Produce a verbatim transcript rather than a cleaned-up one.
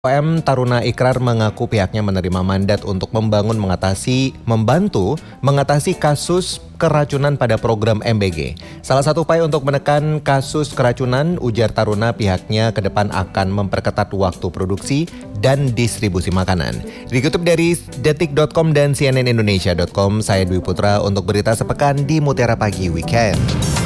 O M Taruna Ikrar mengaku pihaknya menerima mandat untuk membangun mengatasi, membantu mengatasi kasus keracunan pada program M B G. Salah satu upaya untuk menekan kasus keracunan, ujar Taruna pihaknya ke depan akan memperketat waktu produksi dan distribusi makanan. Dikutip dari detik dot com dan C N N Indonesia dot com, saya Dwi Putra untuk berita sepekan di Mutiara Pagi Weekend.